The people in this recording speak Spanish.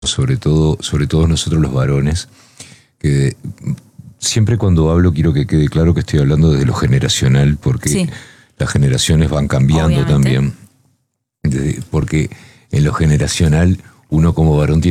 sobre todo nosotros los varones, que siempre cuando hablo quiero que quede claro que estoy hablando de lo generacional, porque Sí. las generaciones van cambiando Obviamente. también. Porque en lo generacional uno como varón